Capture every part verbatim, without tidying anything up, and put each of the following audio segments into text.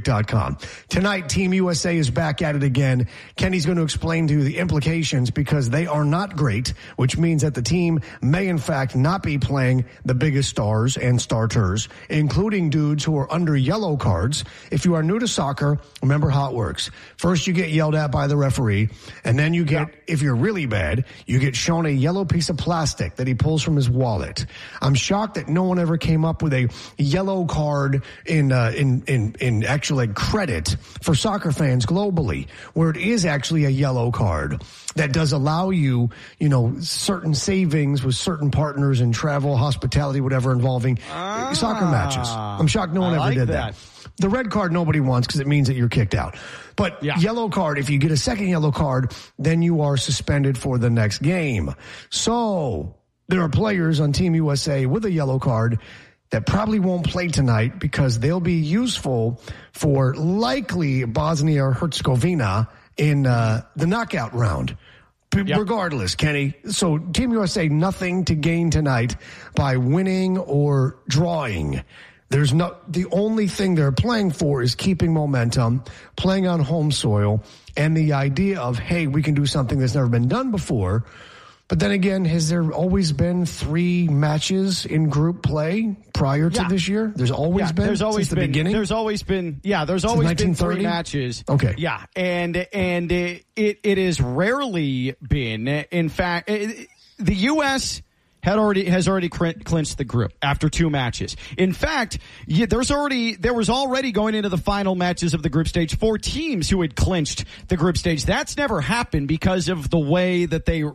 dot com. Tonight, Team U S A is back at it again. Kenny's going to explain to you the implications because they are not great, which means that the team may, in fact, not be playing the biggest stars and starters, including dudes who are under yellow cards. If you are new to soccer, remember how it works. First, you get yelled at by the referee, and then you get, yeah. if you're really bad, you get shown a yellow piece of plastic that he pulls from his wallet. I'm shocked that no one ever came up with a yellow card in uh, in in in actually credit for soccer fans globally, where it is actually a yellow card that does allow you, you know, certain savings with certain partners in travel, hospitality, whatever, involving ah, soccer matches. I'm shocked no one I ever like did that. that. The red card nobody wants because it means that you're kicked out. But yeah. yellow card, if you get a second yellow card, then you are suspended for the next game. So there are players on Team U S A with a yellow card that probably won't play tonight because they'll be useful for likely Bosnia-Herzegovina in uh, the knockout round. B- yep. Regardless, Kenny. So Team U S A, nothing to gain tonight by winning or drawing. There's no, the only thing they're playing for is keeping momentum, playing on home soil, and the idea of, hey, we can do something that's never been done before. But then again, has there always been three matches in group play prior to yeah. this year? There's always yeah, been there's always since been, the beginning. There's always been yeah. There's always been three matches. Okay. Yeah, and and it it, it has rarely been. In fact, it, the U S had already has already clinched the group after two matches. In fact, yeah, there's already there was already going into the final matches of the group stage four teams who had clinched the group stage. That's never happened because of the way that they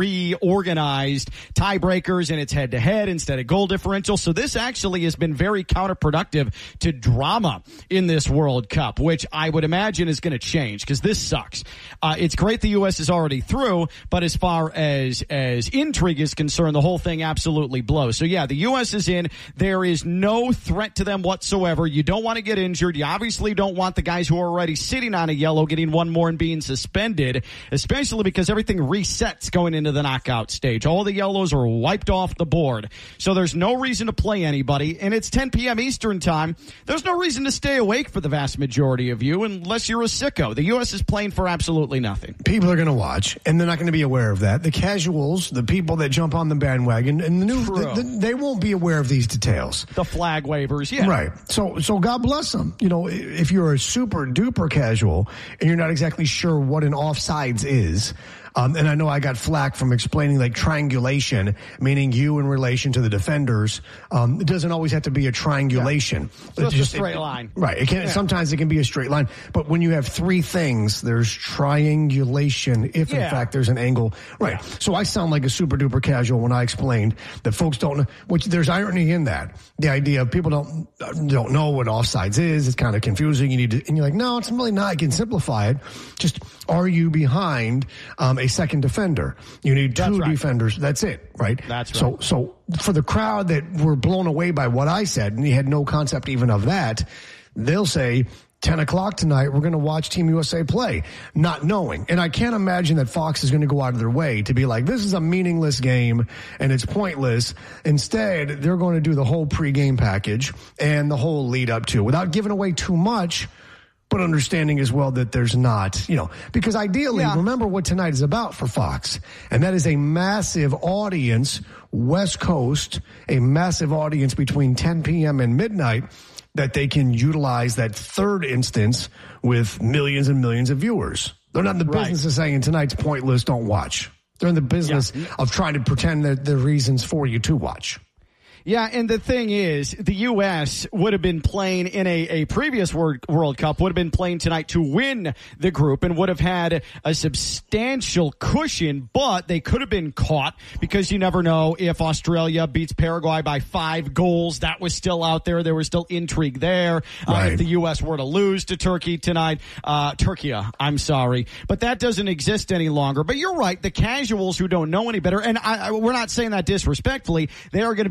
reorganized tiebreakers and it's head to head instead of goal differential. So this actually has been very counterproductive to drama in this World Cup, which I would imagine is going to change because this sucks. Uh, it's great the U S is already through, but as far as as intrigue is concerned, the whole thing absolutely blows. So yeah, the U S is in. There is no threat to them whatsoever. You don't want to get injured. You obviously don't want the guys who are already sitting on a yellow getting one more and being suspended, especially because everything resets going into the knockout stage. All the yellows are wiped off the board. So there's no reason to play anybody, and it's ten p.m. Eastern time. There's no reason to stay awake for the vast majority of you unless you're a sicko. The U S is playing for absolutely nothing. People are going to watch, and they're not going to be aware of that. The casuals, the people that jump on the bandwagon, and the new, the, the, they won't be aware of these details. The flag waivers, yeah. Right. So, so God bless them. You know, if you're a super duper casual and you're not exactly sure what an offsides is, Um, and I know I got flack from explaining like triangulation, meaning you in relation to the defenders. Um, it doesn't always have to be a triangulation. Yeah. So it's just a straight it, line. Right. It can, yeah. Sometimes it can be a straight line. But when you have three things, there's triangulation if, yeah. in fact, there's an angle. Right. Yeah. So I sound like a super duper casual when I explained that folks don't know, which there's irony in that. The idea of people don't don't know what offsides is. It's kind of confusing. You need to, and you're like, no, it's really not. I can simplify it. Just, are you behind um, a second defender? You need two right. defenders. That's it, right? That's right. So, so for the crowd that were blown away by what I said, and you had no concept even of that, they'll say, ten o'clock tonight, we're going to watch Team U S A play, not knowing. And I can't imagine that Fox is going to go out of their way to be like, this is a meaningless game and it's pointless. Instead, they're going to do the whole pregame package and the whole lead up to, without giving away too much, but understanding as well that there's not, you know, because ideally, yeah. remember what tonight is about for Fox, and that is a massive audience, West Coast, a massive audience between ten p.m. and midnight, that they can utilize that third instance with millions and millions of viewers. They're not in the right. business of saying tonight's pointless, don't watch. They're in the business yeah. of trying to pretend that there are reasons for you to watch. Yeah, and the thing is, the U S would have been playing in a, a previous World Cup, would have been playing tonight to win the group and would have had a substantial cushion, but they could have been caught because you never know if Australia beats Paraguay by five goals. That was still out there. There was still intrigue there. Right. Uh, if the U S were to lose to Turkey tonight, uh, Turkey, I'm sorry, but that doesn't exist any longer. But you're right, the casuals who don't know any better, and I, I, we're not saying that disrespectfully, they are going to be sitting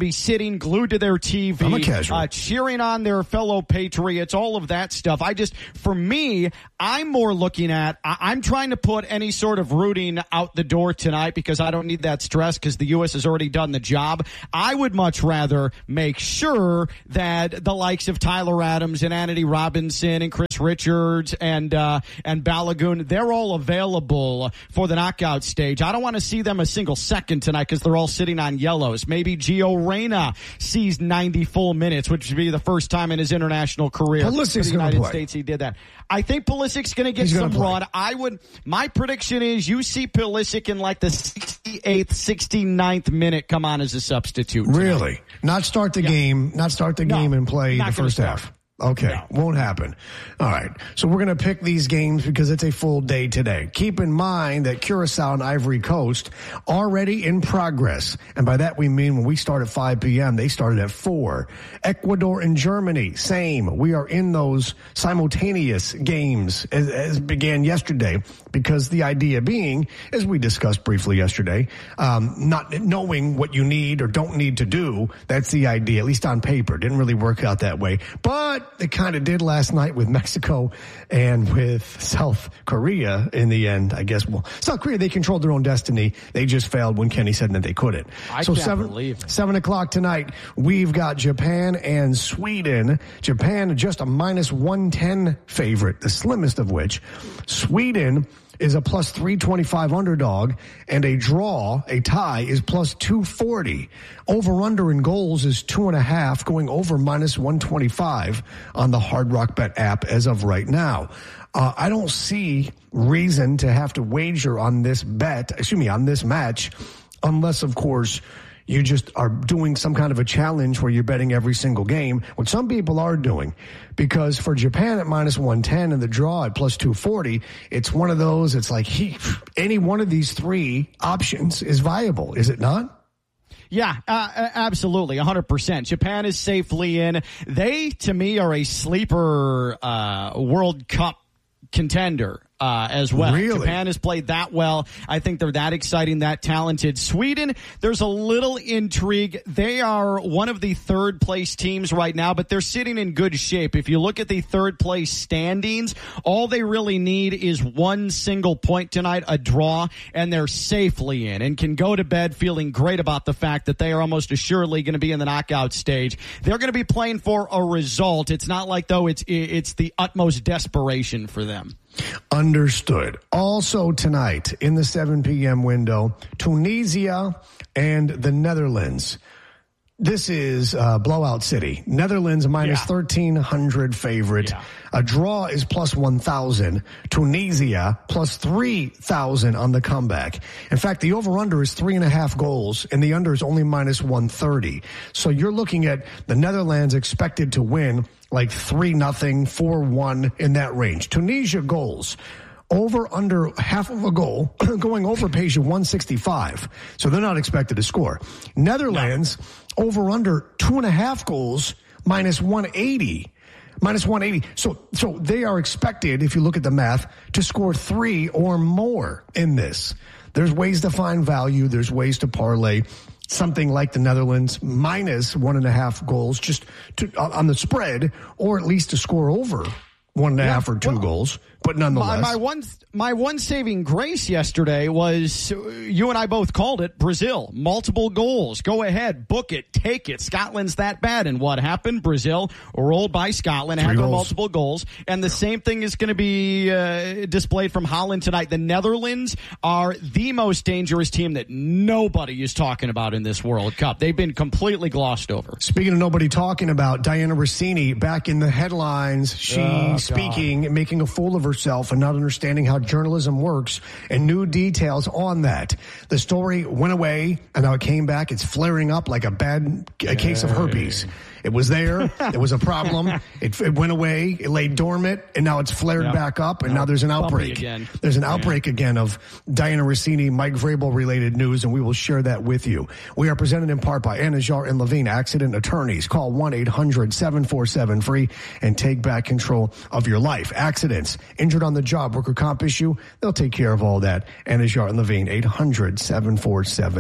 screen, glued to their T V, I'm a casual. Uh, cheering on their fellow Patriots, all of that stuff. I just, for me, I'm more looking at, I, I'm trying to put any sort of rooting out the door tonight because I don't need that stress because the U S has already done the job. I would much rather make sure that the likes of Tyler Adams and Anthony Robinson and Chris Richards and uh, and Balagoon, they're all available for the knockout stage. I don't want to see them a single second tonight because they're all sitting on yellows. Maybe Gio Reyna sees ninety full minutes, which would be the first time in his international career Pulisic's for the United play. States he did that. I think Pulisic's going to get He's some play. run. I would. My prediction is you see Pulisic in like the sixty-eighth, sixty-ninth minute come on as a substitute tonight. Really? Not start the yeah. game, not start the no, game and play the first half. Okay, no. Won't happen. All right, so we're going to pick these games because it's a full day today. Keep in mind that Curacao and Ivory Coast already in progress, and by that we mean when we start at five p.m., they started at four. Ecuador and Germany, same. We are in those simultaneous games as, as began yesterday because the idea being, as we discussed briefly yesterday, um, not knowing what you need or don't need to do, that's the idea, at least on paper. Didn't really work out that way, but it kind of did last night with Mexico and with South Korea in the end, I guess. Well, South Korea, they controlled their own destiny. They just failed when Kenny said that they couldn't. I so can't seven, believe it. Seven o'clock tonight, we've got Japan and Sweden. Japan, just a minus one ten favorite, the slimmest of which. Sweden is a plus three twenty-five underdog, and a draw, a tie, is plus two forty. Over-under in goals is two and a half, going over minus one twenty-five on the Hard Rock Bet app as of right now. Uh, I don't see reason to have to wager on this bet, excuse me, on this match, unless, of course, you just are doing some kind of a challenge where you're betting every single game, which some people are doing. Because for Japan at minus one ten and the draw at plus two forty, it's one of those, it's like he, any one of these three options is viable, is it not? Yeah, uh, absolutely, one hundred percent. Japan is safely in. They, to me, are a sleeper uh, World Cup contender. Uh, as well. Really? Japan has played that well. I think they're that exciting, that talented. Sweden, there's a little intrigue. They are one of the third place teams right now, but they're sitting in good shape. If you look at the third place standings, all they really need is one single point tonight, a draw, and they're safely in and can go to bed feeling great about the fact that they are almost assuredly going to be in the knockout stage. They're going to be playing for a result. It's not like though it's, it's the utmost desperation for them. Understood. Also tonight in the seven p.m. window, Tunisia and the Netherlands. This is uh, blowout city. Netherlands minus yeah. thirteen hundred favorite. Yeah. A draw is plus one thousand. Tunisia plus three thousand on the comeback. In fact, the over-under is three and a half goals, and the under is only minus one thirty. So you're looking at the Netherlands expected to win like three nothing, four one in that range. Tunisia goals. Over under half of a goal, going over pays you one sixty-five. So they're not expected to score. Netherlands, no. over under two and a half goals, minus one eighty. Minus one eighty. So, so they are expected, if you look at the math, to score three or more in this. There's ways to find value. There's ways to parlay something like the Netherlands minus one and a half goals just to, on the spread, or at least to score over one and a yeah, half or two well, goals. But nonetheless, my, my one my one saving grace yesterday was, you and I both called it, Brazil. Multiple goals. Go ahead, book it, take it. Scotland's that bad. And what happened? Brazil rolled by Scotland, had their multiple goals. And the same thing is going to be uh, displayed from Holland tonight. The Netherlands are the most dangerous team that nobody is talking about in this World Cup. They've been completely glossed over. Speaking of nobody talking about, Diana Rossini back in the headlines. She oh, speaking, God. making a fool of herself and not understanding how journalism works, and new details on that. The story went away and now it came back. It's flaring up like a bad a case of herpes. It was there. It was a problem. It, it went away. It lay dormant, and now it's flared yep. back up, and yep. now there's an outbreak. There's an outbreak yeah. again of Diana Rossini, Mike Vrabel-related news, and we will share that with you. We are presented in part by Anajar and Levine Accident Attorneys. Call one eight hundred seven four seven free and take back control of your life. Accidents, injured on the job, worker comp issue, they'll take care of all that. Anajar and Levine, eight hundred seven four seven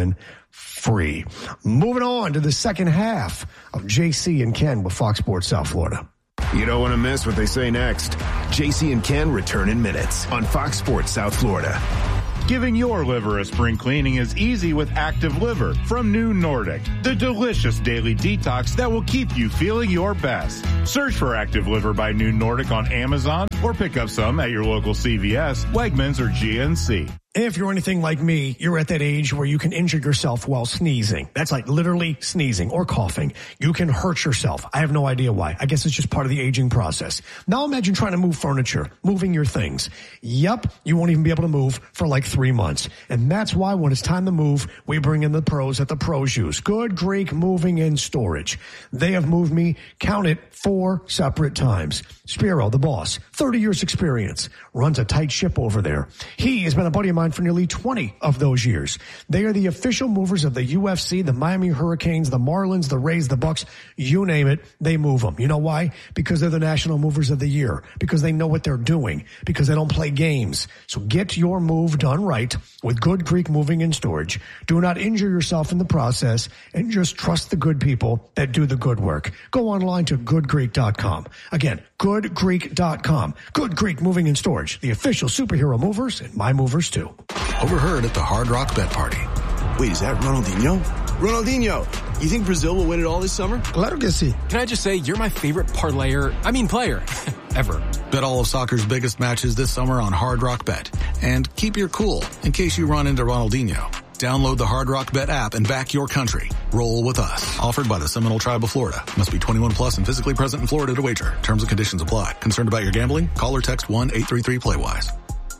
free. Moving on to the second half of J C and Ken with Fox Sports South Florida. You don't want to miss what they say next. J C and Ken return in minutes on Fox Sports South Florida. Giving your liver a spring cleaning is easy with Active Liver from New Nordic, the delicious daily detox that will keep you feeling your best. Search for Active Liver by New Nordic on Amazon or pick up some at your local C V S, Wegmans, or G N C. If you're anything like me, you're at that age where you can injure yourself while sneezing. That's like literally sneezing or coughing. You can hurt yourself. I have no idea why. I guess it's just part of the aging process. Now imagine trying to move furniture, moving your things. Yep, you won't even be able to move for like three months. And that's why when it's time to move, we bring in the pros at the Pros Use. Good Greek Moving and Storage. They have moved me, count it, four separate times. Spiro, the boss, thirty years experience, runs a tight ship over there. He has been a buddy of mine for nearly twenty of those years. They are the official movers of the U F C, the Miami Hurricanes, the Marlins, the Rays, the Bucks, you name it, they move them. You know why? Because they're the National Movers of the Year, because they know what they're doing, because they don't play games. So get your move done right with Good Greek Moving and Storage. Do not injure yourself in the process and just trust the good people that do the good work. Go online to good greek dot com. Again, good greek dot com. Good Greek Moving and Storage, the official superhero movers and my movers too. Overheard at the Hard Rock Bet Party. Wait, is that Ronaldinho? Ronaldinho, you think Brazil will win it all this summer? Claro que sí. Can I just say, you're my favorite parlayer, I mean player, ever. Bet all of soccer's biggest matches this summer on Hard Rock Bet. And keep your cool in case you run into Ronaldinho. Download the Hard Rock Bet app and back your country. Roll with us. Offered by the Seminole Tribe of Florida. Must be twenty-one plus and physically present in Florida to wager. Terms and conditions apply. Concerned about your gambling? Call or text one eight three three play wise.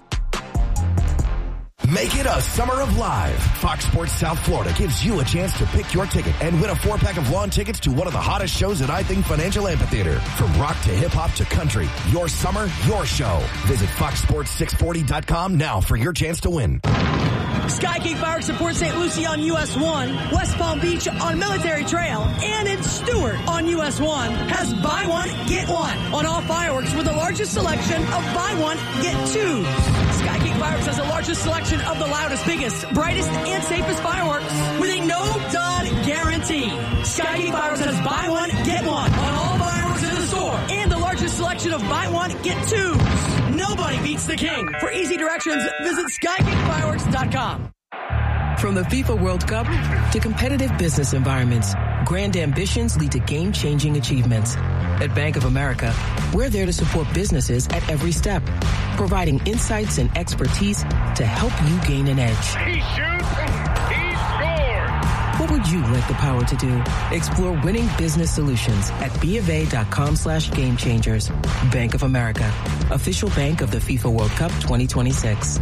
Make it a summer of live. Fox Sports South Florida gives you a chance to pick your ticket and win a four-pack of lawn tickets to one of the hottest shows at I Think Financial Amphitheater. From rock to hip-hop to country, your summer, your show. Visit fox sports six forty dot com now for your chance to win. Sky King Fireworks supports Saint Lucie on U S one, West Palm Beach on Military Trail, and in Stewart on U S one has buy one, get one on all fireworks with the largest selection of buy one, get two. Sky King Fireworks has the largest selection of the loudest, biggest, brightest, and safest fireworks with a no-dud guarantee. Sky King Fireworks has buy one, get one on all fireworks in the store, and the largest selection of buy one, get two. Nobody beats the king. For easy directions, visit sky king fireworks dot com. From the FIFA World Cup to competitive business environments, grand ambitions lead to game-changing achievements. At Bank of America, we're there to support businesses at every step, providing insights and expertise to help you gain an edge. He shoots, he scores! What would you like the power to do? Explore winning business solutions at BofA.com slash game changers. Bank of America, official bank of the FIFA World Cup twenty twenty-six.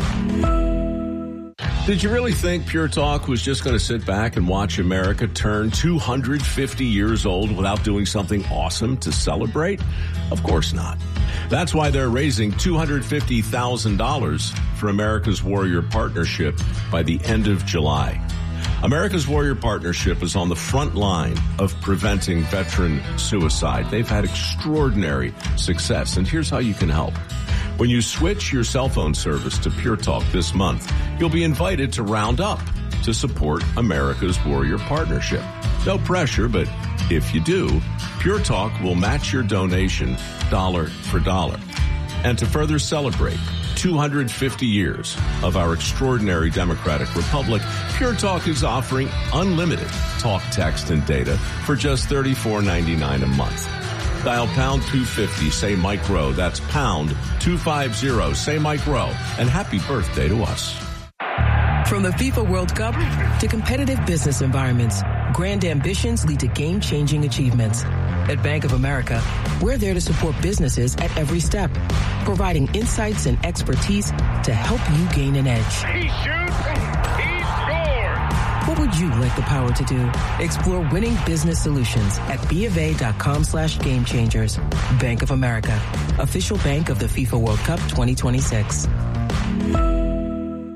Did you really think Pure Talk was just going to sit back and watch America turn two hundred fifty years old without doing something awesome to celebrate? Of course not. That's why they're raising two hundred fifty thousand dollars for America's Warrior Partnership by the end of July. America's Warrior Partnership is on the front line of preventing veteran suicide. They've had extraordinary success, and here's how you can help. When you switch your cell phone service to Pure Talk this month, you'll be invited to round up to support America's Warrior Partnership. No pressure, but if you do, Pure Talk will match your donation dollar for dollar. And to further celebrate two hundred fifty years of our extraordinary democratic republic, Pure Talk is offering unlimited talk, text, and data for just thirty-four ninety-nine a month. Dial pound two fifty, say Mike Rowe. That's pound two fifty, say Mike Rowe. And happy birthday to us. From the FIFA World Cup to competitive business environments, grand ambitions lead to game-changing achievements. At Bank of America, we're there to support businesses at every step, providing insights and expertise to help you gain an edge. He shoots, he scores! What would you like the power to do? Explore winning business solutions at BofA.com slash game changers. Bank of America, official bank of the FIFA World Cup twenty twenty-six.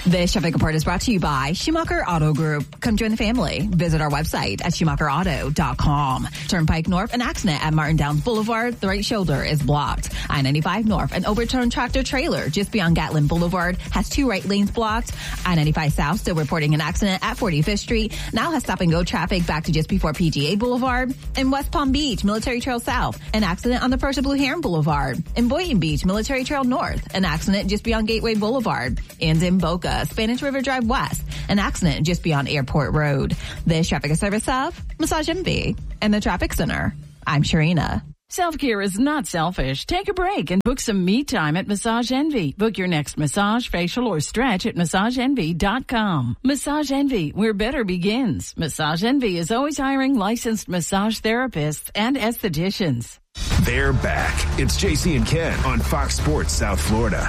This traffic report is brought to you by Schumacher Auto Group. Come join the family. Visit our website at schumacher auto dot com. Turnpike North, an accident at Martin Downs Boulevard. The right shoulder is blocked. I ninety-five North, an overturned tractor trailer just beyond Gatlin Boulevard has two right lanes blocked. I ninety-five South still reporting an accident at forty-fifth Street. Now has stop and go traffic back to just before P G A Boulevard. In West Palm Beach, Military Trail South, an accident on the Persia Blue Heron Boulevard. In Boynton Beach, Military Trail North, an accident just beyond Gateway Boulevard. And in Boca, Spanish River Drive West, an accident just beyond Airport Road. This traffic is service of Massage Envy and the Traffic Center. I'm Sharina. Self-care is not selfish. Take a break and book some me time at Massage Envy. Book your next massage, facial, or stretch at massage envy dot com. Massage Envy, where better begins. Massage Envy is always hiring licensed massage therapists and estheticians. They're back. It's J C and Ken on Fox Sports South Florida.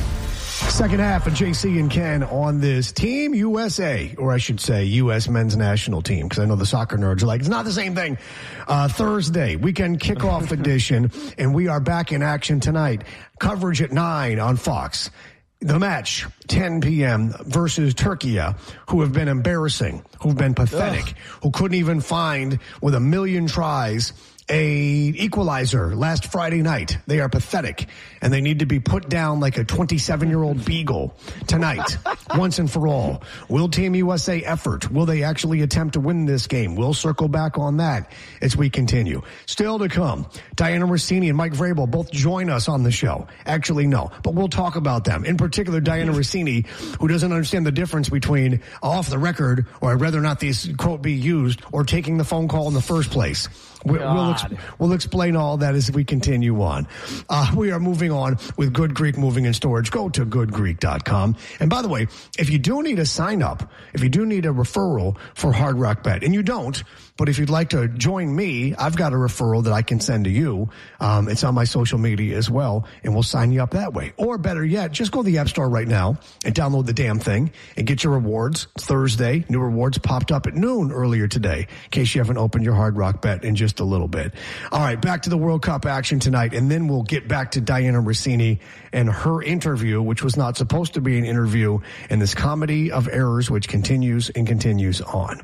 Second half of J C and Ken on this Team U S A, or I should say U S men's national team, because I know the soccer nerds are like, it's not the same thing. Uh, Thursday, weekend kickoff edition, and we are back in action tonight. Coverage at nine on Fox. The match, ten p.m. versus Turkey, who have been embarrassing, who've been pathetic, Ugh. who couldn't even find, with a million tries, a equalizer last Friday night. They are pathetic, and they need to be put down like a twenty-seven-year-old beagle tonight, once and for all. Will Team U S A effort? Will they actually attempt to win this game? We'll circle back on that as we continue. Still to come, Diana Rossini and Mike Vrabel both join us on the show. Actually, no, but we'll talk about them. In particular, Diana Rossini, who doesn't understand the difference between off the record, or I'd rather not these quote be used, or taking the phone call in the first place. We'll, we'll, ex- we'll explain all that as we continue on. Uh, we are moving on with Good Greek Moving and Storage. Go to good greek dot com. And by the way, if you do need a sign up, if you do need a referral for Hard Rock Bet, and you don't, but if you'd like to join me, I've got a referral that I can send to you. Um, it's on my social media as well, and we'll sign you up that way. Or better yet, just go to the App Store right now and download the damn thing and get your rewards. It's Thursday. New rewards popped up at noon earlier today, in case you haven't opened your Hard Rock Bet in just a little bit. All right, back to the World Cup action tonight, and then we'll get back to Diana Rossini and her interview, which was not supposed to be an interview, in this comedy of errors, which continues and continues on.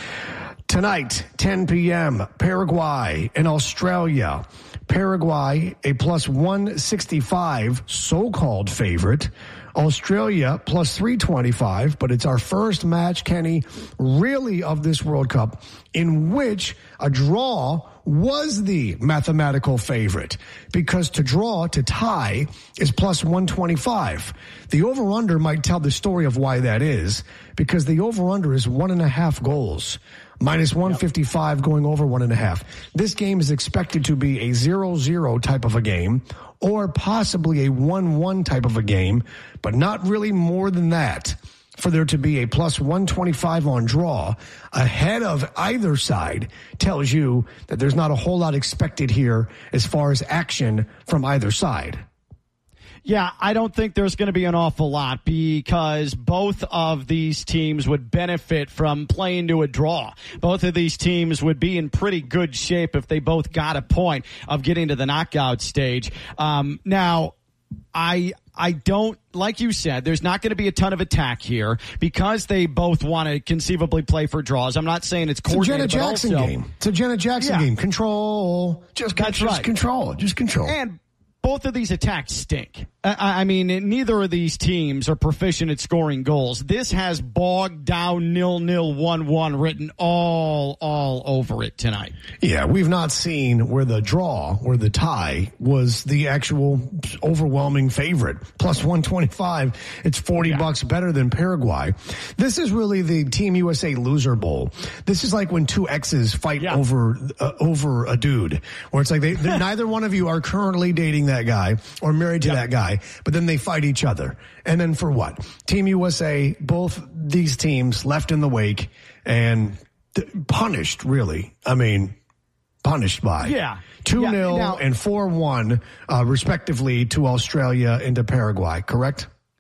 Tonight, ten p.m., Paraguay and Australia. Paraguay, a plus one sixty-five so-called favorite. Australia, plus three twenty-five, but it's our first match, Kenny, really of this World Cup, in which a draw was the mathematical favorite, because to draw, to tie, is plus one twenty-five. The over-under might tell the story of why that is, because the over-under is one and a half goals. Minus one fifty-five going over one and a half. This game is expected to be a zero zero type of a game, or possibly a one one type of a game, but not really more than that for there to be a plus one twenty-five on draw ahead of either side tells you that there's not a whole lot expected here as far as action from either side. Yeah, I don't think there's going to be an awful lot, because both of these teams would benefit from playing to a draw. Both of these teams would be in pretty good shape if they both got a point of getting to the knockout stage. Um, now, I I don't, like you said, there's not going to be a ton of attack here because they both want to conceivably play for draws. I'm not saying it's coordinated, it's a Janet Jackson but also, game. It's a Janet Jackson yeah. game. Control. Just, That's just right. control. Just control. And both of these attacks stink. I, I mean, neither of these teams are proficient at scoring goals. This has bogged down nil-nil, one-one written all, all over it tonight. Yeah, we've not seen where the draw, where the tie was the actual overwhelming favorite. Plus one twenty-five. It's forty yeah. bucks better than Paraguay. This is really the Team U S A loser bowl. This is like when two exes fight yeah. over uh, over a dude, where it's like they neither one of you are currently dating that guy or married to yeah. that guy. But then they fight each other. And then for what? Team U S A, both these teams left in the wake and th- punished, really. I mean, punished by. Yeah. two nil yeah, and four one, uh, respectively, to Australia and to Paraguay, correct?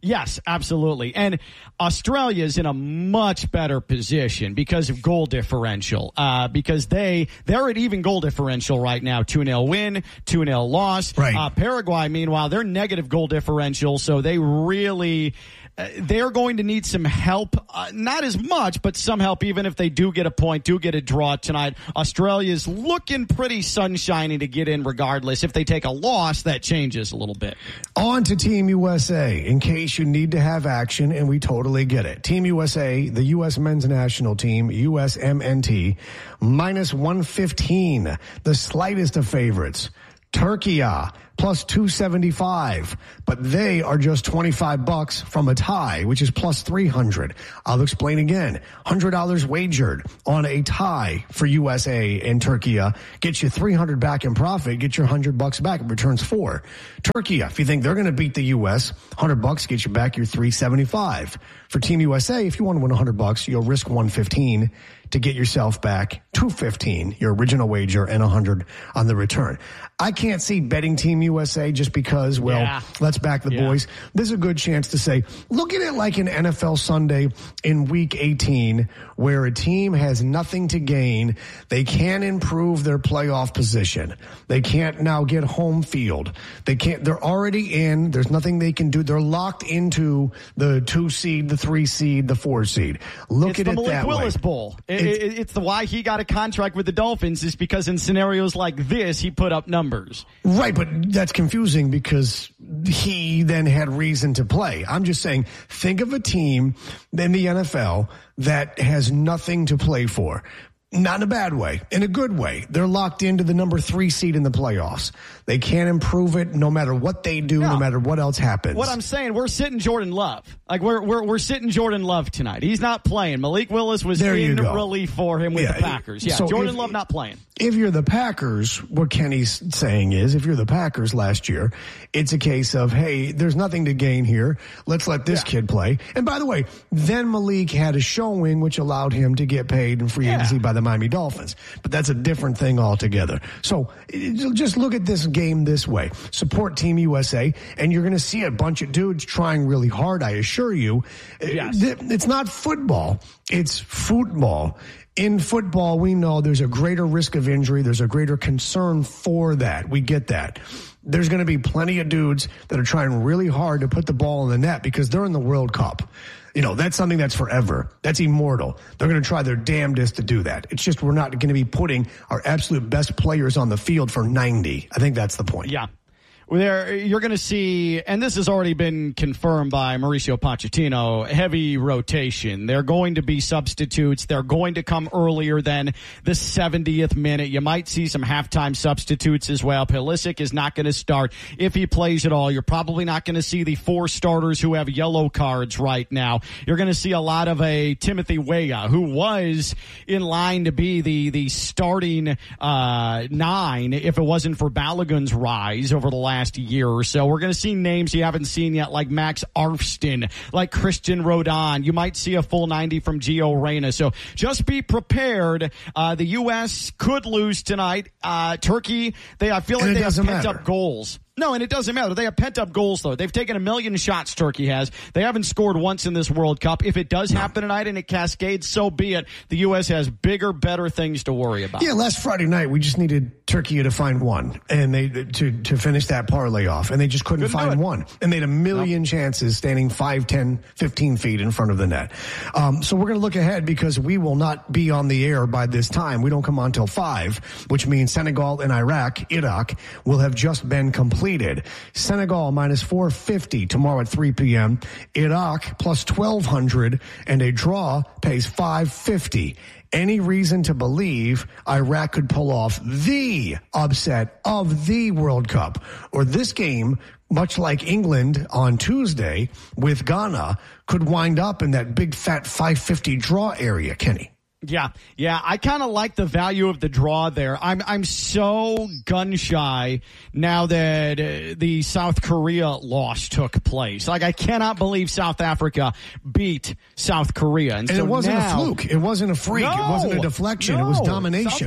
Yes, absolutely. And Australia is in a much better position because of goal differential, uh, because they, they're at even goal differential right now. two nil win, two nil loss. Right. Uh, Paraguay, meanwhile, they're negative goal differential, so they really... Uh, they're going to need some help, uh, not as much, but some help even if they do get a point, do get a draw tonight. Australia's looking pretty sunshiny to get in regardless. If they take a loss, that changes a little bit. On to Team U S A, in case you need to have action, and we totally get it. Team U S A, the U S men's national team, U S M N T, minus one fifteen, the slightest of favorites. Turkey, plus two seventy-five, but they are just twenty-five bucks from a tie, which is plus three hundred. I'll explain again. one hundred dollars wagered on a tie for U S A and Turkey gets you three hundred back in profit, get your one hundred bucks back. It returns four. Turkey, if you think they're going to beat the U S, one hundred bucks gets you back your three seventy-five. For Team U S A, if you want to win one hundred bucks, you'll risk one fifteen to get yourself back two fifteen, your original wager, and one hundred on the return. I can't see betting Team U S A just because, well, yeah. let's back the yeah. boys. There's a good chance to say, look at it like an N F L Sunday in week eighteen, where a team has nothing to gain. They can't improve their playoff position. They can't now get home field. They can't, they're already in. There's nothing they can do. They're locked into the two seed, the three seed, the four seed. Look it's at the it Malik that Willis way. Bowl. It, it, it's the why he got a contract with the Dolphins is because in scenarios like this, he put up numbers. Right, but that's confusing because he then had reason to play. I'm just saying, think of a team in the N F L that has nothing to play for. Not in a bad way, in a good way. They're locked into the number three seed in the playoffs. They can't improve it no matter what they do, no, no matter what else happens. What I'm saying, we're sitting Jordan Love. Like, we're we're we're sitting Jordan Love tonight. He's not playing. Malik Willis was there in relief for him with yeah, the Packers. Yeah, so Jordan if, Love not playing. If you're the Packers, what Kenny's saying is, if you're the Packers last year, it's a case of, hey, there's nothing to gain here. Let's let this yeah. kid play. And by the way, then Malik had a showing which allowed him to get paid in free agency yeah. by the Miami Dolphins. But that's a different thing altogether. So just look at this game this way. Support Team U S A, and you're going to see a bunch of dudes trying really hard, I assure you. Yes. It's not football. It's football. In football, we know there's a greater risk of injury. There's a greater concern for that. We get that. There's going to be plenty of dudes that are trying really hard to put the ball in the net because they're in the World Cup. You know, that's something that's forever. That's immortal. They're going to try their damnedest to do that. It's just we're not going to be putting our absolute best players on the field for ninety. I think that's the point. Yeah. There, you're going to see, and this has already been confirmed by Mauricio Pochettino, heavy rotation. They're going to be substitutes. They're going to come earlier than the seventieth minute. You might see some halftime substitutes as well. Pulisic is not going to start if he plays at all. You're probably not going to see the four starters who have yellow cards right now. You're going to see a lot of a Timothy Weah, who was in line to be the, the starting uh, nine if it wasn't for Balogun's rise over the last last year or so. We're going to see names you haven't seen yet, like Max Arfston, like Christian Rodon. You might see a full ninety from Gio Reyna. So just be prepared. Uh, the U S could lose tonight. Uh, Turkey, they I feel like they have pent matter. up goals. No, and it doesn't matter. They have pent-up goals, though. They've taken a million shots, Turkey has. They haven't scored once in this World Cup. If it does happen tonight and it cascades, so be it. The U S has bigger, better things to worry about. Yeah, last Friday night, we just needed Turkey to find one and they to to finish that parlay off, and they just couldn't, couldn't find one. And they had a million nope. chances standing five, ten, fifteen feet in front of the net. Um, so we're going to look ahead because we will not be on the air by this time. We don't come on till five, which means Senegal and Iraq, Iraq, will have just been completed. Senegal minus four fifty tomorrow at three p.m. Iraq plus twelve hundred, and a draw pays five fifty. Any reason to believe Iraq could pull off the upset of the World Cup, or this game, much like England on Tuesday with Ghana, could wind up in that big fat five fifty draw area, Kenny? Yeah, yeah, I kind of like the value of the draw there. I'm I'm so gun shy now that uh, the South Korea loss took place. Like, I cannot believe South Africa beat South Korea, and, and so it wasn't now, a fluke. It wasn't a freak. No, it wasn't a deflection. No, it was domination. South,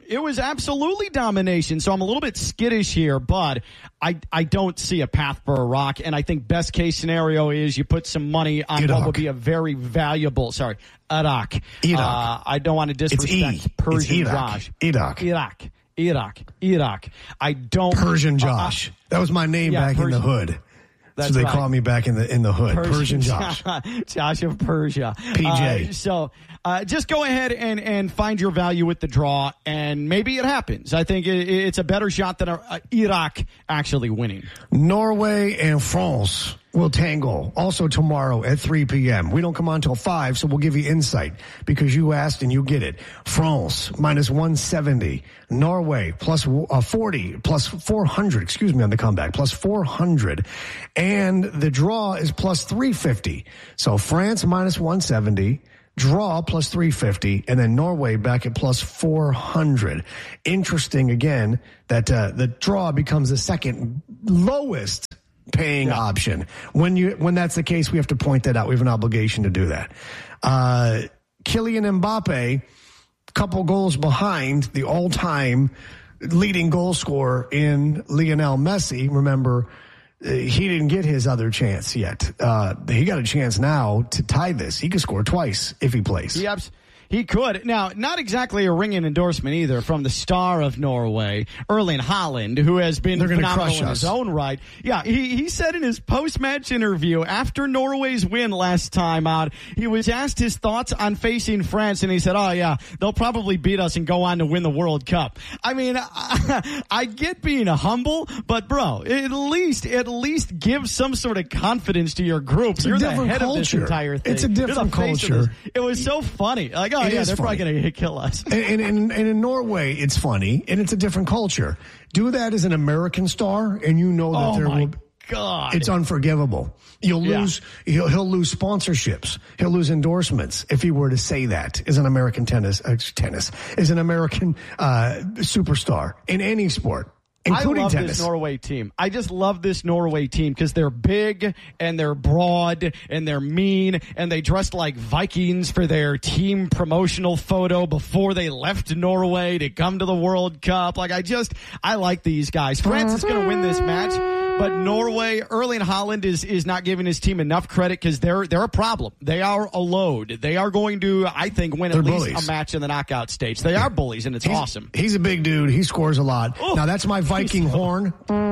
It was absolutely domination. So I'm a little bit skittish here, but I I don't see a path for Iraq. And I think best case scenario is you put some money on Iraq. what would be a very valuable, sorry, Iraq. Iraq. Uh, I don't want to disrespect it's e. Persian it's Iraq. Josh. Iraq. Iraq. Iraq. Iraq. I don't. Persian Josh. Uh, that was my name yeah, back Persian. in the hood. That's so they right. call me back in the in the hood. Persian, Persian Josh. Josh of Persia. P J. Uh, so uh, just go ahead and, and find your value with the draw, and maybe it happens. I think it, it's a better shot than uh, Iraq actually winning. Norway and France will tangle also tomorrow at three p.m. We don't come on till five, so we'll give you insight because you asked and you get it. France minus one seventy. Norway plus uh, forty, plus four hundred, excuse me, on the comeback, plus four hundred. And the draw is plus three fifty. So France minus one seventy. Draw plus three fifty, and then Norway back at plus four hundred. Interesting, again, that uh, the draw becomes the second lowest paying yeah. option. When you when that's the case, we have to point that out. We have an obligation to do that. Uh, Kylian Mbappe, couple goals behind the all-time leading goal scorer in Lionel Messi. Remember, uh, he didn't get his other chance yet. Uh, he got a chance now to tie this. He could score twice if he plays. He abs- He could. Now, not exactly a ringing endorsement either from the star of Norway, Erling Haaland, who has been They're phenomenal crush in us. his own right. Yeah, he, he said in his post-match interview after Norway's win last time out, he was asked his thoughts on facing France, and he said, oh, yeah, they'll probably beat us and go on to win the World Cup. I mean, I, I get being humble, but, bro, at least at least give some sort of confidence to your group. It's a You're the different head culture. of this entire thing. It's a You're different the face of culture. this. It was so funny. Like, oh, It yeah, is they're funny. probably going to kill us. And, and, and, and in Norway, it's funny, and it's a different culture. Do that as an American star, and you know that Oh, there my will. God. It's unforgivable. You'll Yeah. lose. He'll, he'll lose sponsorships. He'll lose endorsements if he were to say that as an American tennis uh, tennis as an American uh, superstar in any sport, including I love tennis. this Norway team. I just love this Norway team because they're big and they're broad and they're mean and they dressed like Vikings for their team promotional photo before they left Norway to come to the World Cup. Like, I just, I like these guys. France is going to win this match, but Norway, Erling Haaland is, is not giving his team enough credit because they're, they're a problem. They are a load. They are going to, I think, win They're at least bullies. a match in the knockout stage. They are bullies and it's he's, awesome. He's a big dude. He scores a lot. Oh, now that's my Viking horn.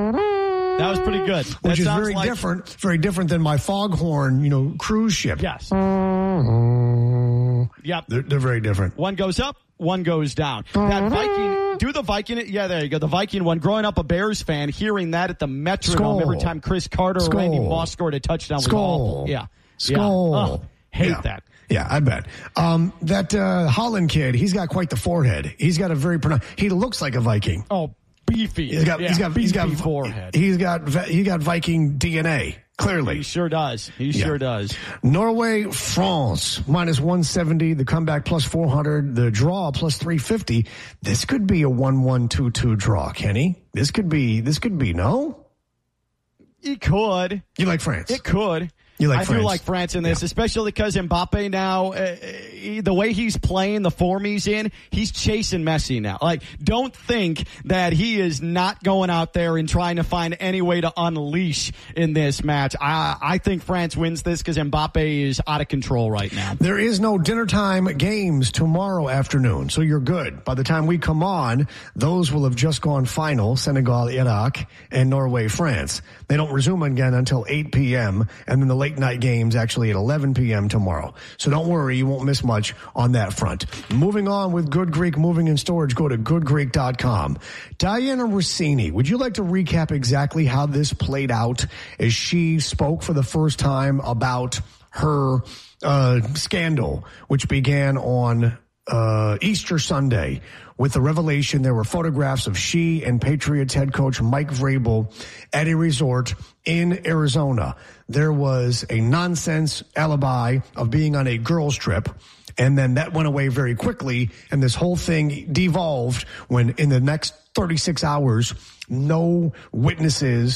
That was pretty good. That Which is sounds very like- different, very different than my foghorn, you know, cruise ship. Yes. Yep. They're, they're very different. One goes up, one goes down. That Viking, do the Viking, yeah, there you go. The Viking one. Growing up a Bears fan, hearing that at the Metrodome Skol. every time Chris Carter or Skol. Randy Moss scored a touchdown was Skol. awful. Yeah. Skol. Yeah. Oh, hate Yeah. that. Yeah, I bet. Um, that uh, Holland kid, he's got quite the forehead. He's got a very pronoun- he looks like a Viking. Oh, beefy. He's got yeah, he's got beefy he's got forehead. He's got he got Viking D N A. Clearly. He sure does. He Yeah. sure does. Norway, France, minus one seventy. The comeback plus four hundred. The draw plus three fifty. This could be a one one two two draw, Kenny. This could be, this could be, no? It could. You like France? It could. You like I France? do like France in this, Yeah. especially because Mbappe now, uh, he- the way he's playing, the form he's in, he's chasing Messi now. Like, don't think that he is not going out there and trying to find any way to unleash in this match. I, I think France wins this because Mbappe is out of control right now. There is no dinner time games tomorrow afternoon, so you're good. By the time we come on, those will have just gone final, Senegal, Iraq, and Norway, France. They don't resume again until eight p.m., and then the late night games actually at eleven p.m. tomorrow. So don't worry, you won't miss much on that front. Moving on with Good Greek Moving and Storage, go to good greek dot com. Diana Rossini, would you like to recap exactly how this played out as she spoke for the first time about her uh, scandal, which began on uh, Easter Sunday with the revelation there were photographs of she and Patriots head coach Mike Vrabel at a resort in Arizona. There was a nonsense alibi of being on a girls' trip, and then that went away very quickly, and this whole thing devolved when in the next thirty-six hours, no witnesses,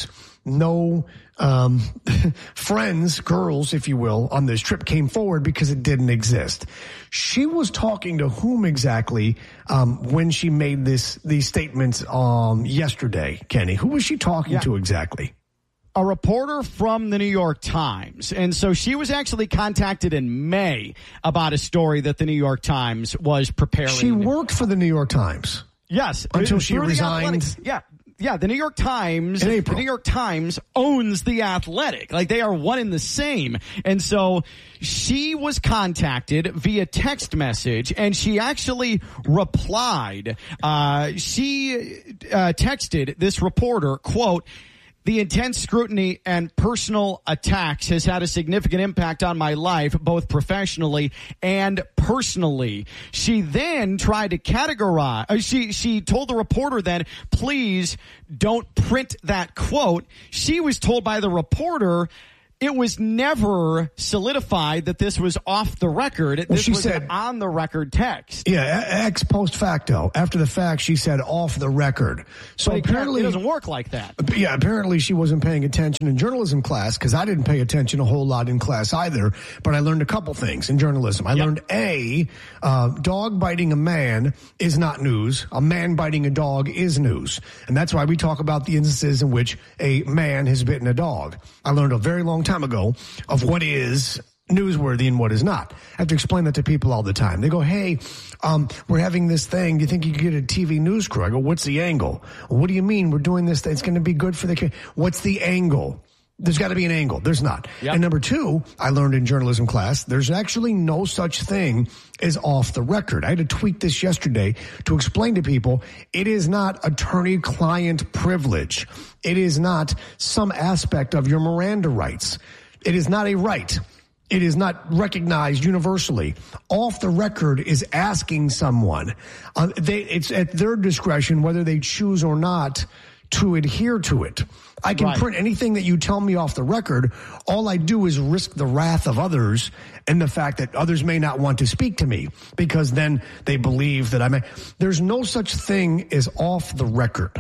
no um, friends, girls, if you will, on this trip came forward because it didn't exist. She was talking to whom exactly um, when she made this these statements um, yesterday, Kenny? Who was she talking yeah. to exactly? A reporter from the New York Times. And so she was actually contacted in May about a story that the New York Times was preparing. She worked for the New York Times. Yes. Until she resigned. Yeah. Yeah, the New York Times, In the April. New York Times owns The Athletic. Like, they are one and the same. And so she was contacted via text message, and she actually replied. Uh, she uh, texted this reporter, quote, "The intense scrutiny and personal attacks has had a significant impact on my life, both professionally and personally." She then tried to categorize, uh, she, she told the reporter then, please don't print that quote. She was told by the reporter it was never solidified that this was off the record. Well, this she was said, an on the record text. Yeah, ex post facto. After the fact, she said off the record. So But it apparently it doesn't work like that. Yeah, apparently she wasn't paying attention in journalism class, because I didn't pay attention a whole lot in class either. But I learned a couple things in journalism. I yep. learned A, uh, dog biting a man is not news. A man biting a dog is news. And that's why we talk about the instances in which a man has bitten a dog. I learned a very long time ago of what is newsworthy and what is not. I have to explain that to people all the time. They go, hey, um, we're having this thing. Do you think you could get a T V news crew? I go, what's the angle? What do you mean we're doing this? It's going to be good for the kid. What's the angle? There's got to be an angle. There's not. Yep. And number two, I learned in journalism class, there's actually no such thing as off the record. I had to tweet this yesterday to explain to people it is not attorney-client privilege. It is not some aspect of your Miranda rights. It is not a right. It is not recognized universally. Off the record is asking someone. Uh, they, it's at their discretion whether they choose or not to adhere to it. I can right. print anything that you tell me off the record. All I do is risk the wrath of others and the fact that others may not want to speak to me because then they believe that I may. There's no such thing as off the record.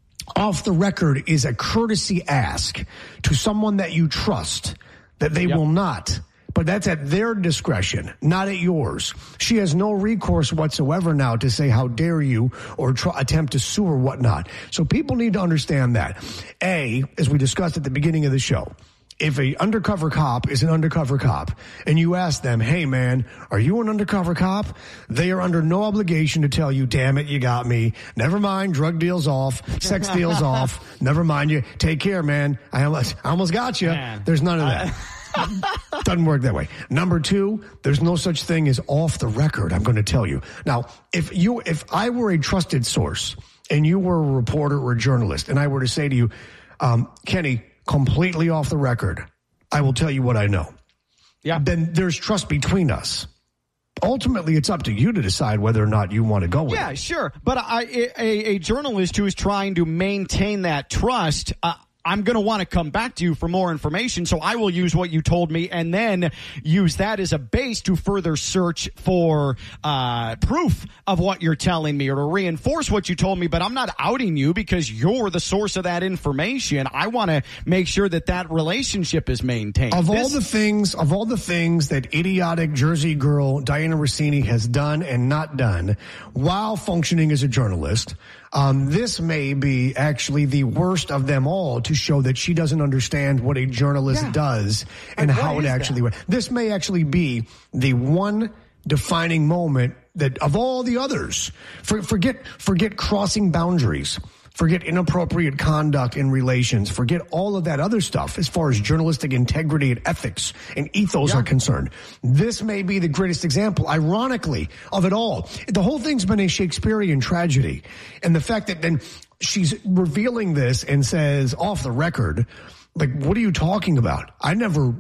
Off the record is a courtesy ask to someone that you trust that they yep. will not. But that's at their discretion, not at yours. She has no recourse whatsoever now to say, how dare you, or try, attempt to sue or whatnot. So people need to understand that. A, as we discussed at the beginning of the show, if a undercover cop is an undercover cop and you ask them, hey, man, are you an undercover cop? They are under no obligation to tell you, damn it, you got me. Never mind, drug deals off, sex deals off. Never mind you. Take care, man. I almost, I almost got you. Man. There's none of that. Doesn't work that way. Number two, there's no such thing as off the record, I'm going to tell you. Now, if you, if I were a trusted source and you were a reporter or a journalist and I were to say to you, um, Kenny, completely off the record, I will tell you what I know. Yeah. Then there's trust between us. Ultimately, it's up to you to decide whether or not you want to go with yeah, it. Yeah, sure. But I, a, a journalist who is trying to maintain that trust, uh, I'm going to want to come back to you for more information, so I will use what you told me and then use that as a base to further search for uh, proof of what you're telling me or to reinforce what you told me, but I'm not outing you because you're the source of that information. I want to make sure that that relationship is maintained. Of this- all the things, of all the things that idiotic Jersey girl Diana Rossini has done and not done while functioning as a journalist, Um, this may be actually the worst of them all to show that she doesn't understand what a journalist yeah. does and, and how it actually works. This may actually be the one defining moment that of all the others, for, forget, forget crossing boundaries. Forget inappropriate conduct in relations. Forget all of that other stuff as far as journalistic integrity and ethics and ethos yeah. are concerned. This may be the greatest example, ironically, of it all. The whole thing's been a Shakespearean tragedy. And the fact that then she's revealing this and says, off the record, like, what are you talking about? I never,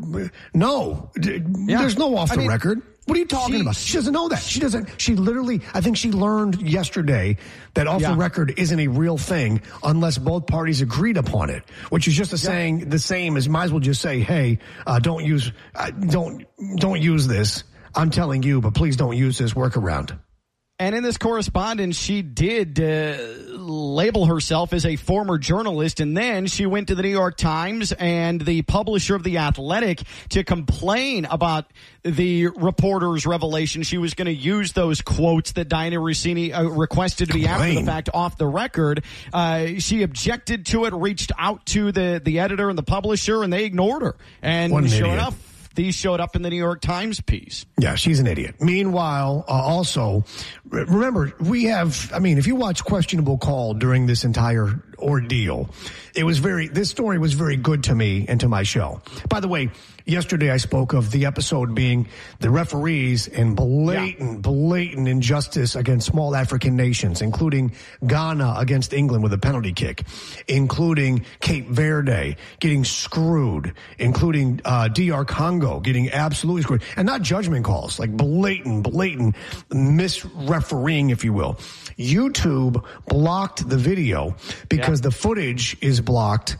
no, yeah. there's no off I the mean, record. What are you talking she, about? She doesn't know that. She doesn't, she literally, I think she learned yesterday that off yeah. the record isn't a real thing unless both parties agreed upon it, which is just a yeah. saying the same as might as well just say, hey, uh, don't use, uh, don't, don't use this. I'm telling you, but please don't use this workaround. And in this correspondence, she did uh, label herself as a former journalist, and then she went to the New York Times and the publisher of The Athletic to complain about the reporter's revelation. She was going to use those quotes that Dianna Russini uh, requested to be Complain. after the fact off the record. Uh, she objected to it, reached out to the, the editor and the publisher, and they ignored her. And What an sure idiot. enough, these showed up in the New York Times piece. Yeah, she's an idiot. Meanwhile, uh, also, re- remember, we have, I mean, if you watch Questionable Call during this entire ordeal, it was very, this story was very good to me and to my show. By the way, yesterday I spoke of the episode being the referees and blatant, yeah. blatant injustice against small African nations, including Ghana against England with a penalty kick, including Cape Verde getting screwed, including uh, D R Congo getting absolutely screwed, and not judgment calls, like blatant, blatant misrefereeing, if you will. YouTube blocked the video because yeah. the footage is blocked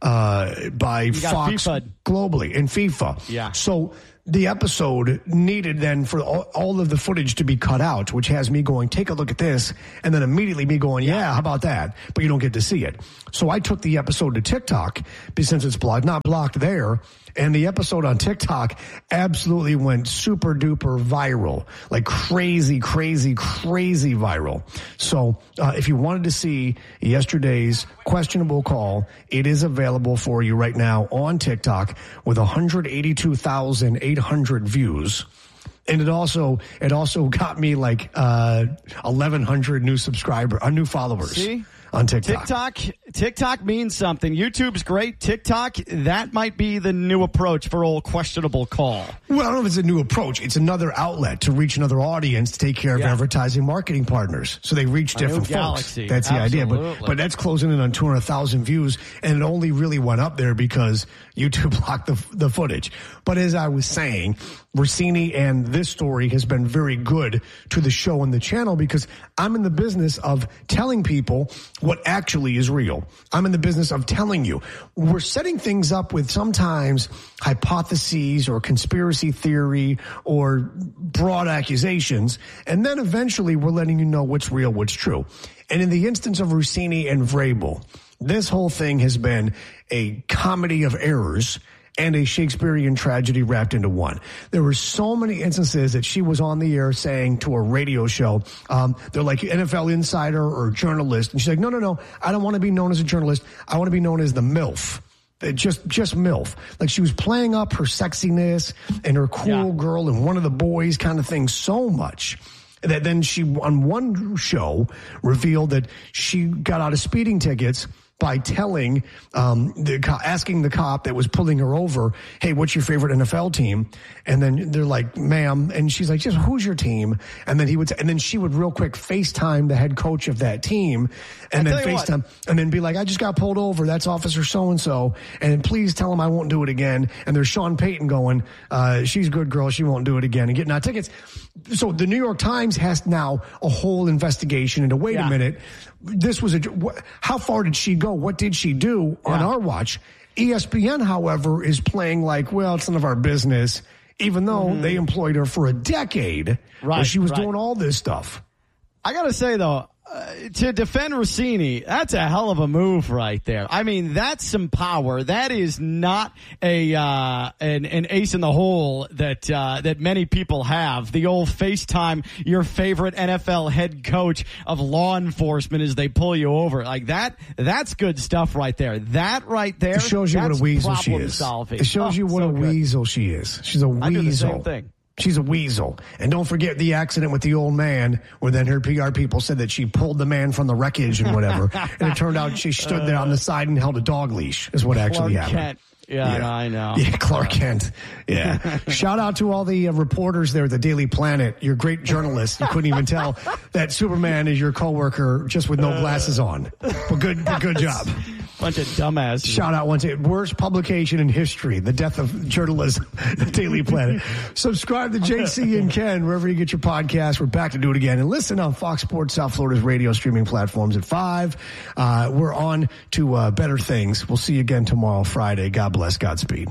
uh, by Fox FIFA'd. globally and FIFA. Yeah. So the episode needed then for all, all of the footage to be cut out, which has me going, take a look at this, and then immediately me going, yeah, how about that? But you don't get to see it. So I took the episode to TikTok, because since it's blocked, not blocked there, and the episode on TikTok absolutely went super duper viral, like crazy, crazy, crazy viral. So uh, if you wanted to see yesterday's Questionable Call, it is available for you right now on TikTok with one hundred eighty-two thousand eight hundred views. And it also it also got me like uh, eleven hundred new subscriber, uh, new followers. See? On TikTok. TikTok, TikTok means something. YouTube's great. TikTok, that might be the new approach for old Questionable Call. Well, I don't know if it's a new approach. It's another outlet to reach another audience to take care of Yeah. advertising marketing partners. So they reach A different new folks. galaxy. That's the idea. But Absolutely. but that's closing in on two hundred thousand views, and it only really went up there because YouTube blocked the the footage. But as I was saying, Russini and this story has been very good to the show and the channel, because I'm in the business of telling people what actually is real. I'm in the business of telling you. We're setting things up with sometimes hypotheses or conspiracy theory or broad accusations, and then eventually we're letting you know what's real, what's true. And in the instance of Russini and Vrabel, this whole thing has been a comedy of errors and a Shakespearean tragedy wrapped into one. There were so many instances that she was on the air saying to a radio show, um, they're like N F L insider or journalist. And she's like, no, no, no, I don't want to be known as a journalist. I want to be known as the MILF. Just, just MILF. Like she was playing up her sexiness and her cool Yeah. girl and one of the boys kind of thing so much that then she, on one show, revealed that she got out of speeding tickets by telling, um, the co- asking the cop that was pulling her over, hey, what's your favorite N F L team? And then they're like, ma'am. And she's like, just who's your team? And then he would, say, and then she would real quick FaceTime the head coach of that team and I then tell you FaceTime what. and then be like, I just got pulled over. That's Officer so-and-so. And please tell him I won't do it again. And there's Sean Payton going, uh, she's a good girl. She won't do it again, and getting out tickets. So the New York Times has now a whole investigation into, wait Yeah. a minute, this was a, wh- how far did she go? What did she do on Yeah. our watch? E S P N, however, is playing like, well, it's none of our business, even though Mm-hmm. they employed her for a decade where Right, she was right. doing all this stuff. I got to say, though, uh, to defend Russini, that's a hell of a move right there. I mean, that's some power. That is not a uh, an, an ace in the hole that uh, that many people have. The old FaceTime your favorite N F L head coach of law enforcement as they pull you over. Like that, that's good stuff right there. That right there It shows you what a that's weasel she problem is. solving. It shows Oh, you what so a good. weasel she is. She's a weasel. I do the same thing. She's a weasel. And don't forget the accident with the old man where then her P R people said that she pulled the man from the wreckage and whatever. And it turned out she stood there on the side and held a dog leash is what actually Clark happened. Kent. Yeah, Yeah. I know. Yeah, Clark Kent. Yeah. Shout out to all the uh, reporters there at the Daily Planet. You're great journalists. You couldn't even tell that Superman is your coworker just with no glasses on. But good, good job. Bunch of dumbasses. Shout out once again. Worst publication in history, the death of journalism, the Daily Planet. Subscribe to J C and Ken wherever you get your podcast. We're back to do it again. And listen on Fox Sports South Florida's radio streaming platforms at five. Uh, we're on to uh, better things. We'll see you again tomorrow, Friday. God bless. Godspeed.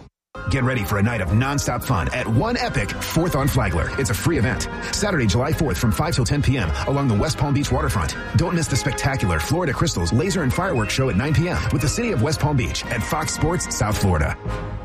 Get ready for a night of nonstop fun at One Epic fourth on Flagler. It's a free event. Saturday, July fourth from five till ten p.m. along the West Palm Beach waterfront. Don't miss the spectacular Florida Crystals Laser and Fireworks Show at nine p.m. with the City of West Palm Beach at Fox Sports South Florida.